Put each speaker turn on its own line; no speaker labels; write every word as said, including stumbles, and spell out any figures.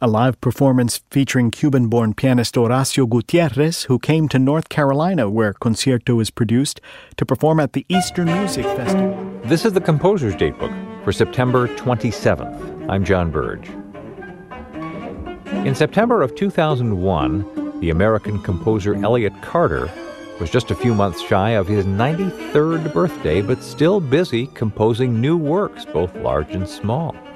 a live performance featuring Cuban-born pianist Horacio Gutierrez, who came to North Carolina, where Concierto is produced, to perform at the Eastern Music Festival.
This is the Composer's Datebook for September twenty-seventh. I'm John Burge. In September of two thousand one, the American composer Elliott Carter was just a few months shy of his ninety-third birthday, but still busy composing new works, both large and small.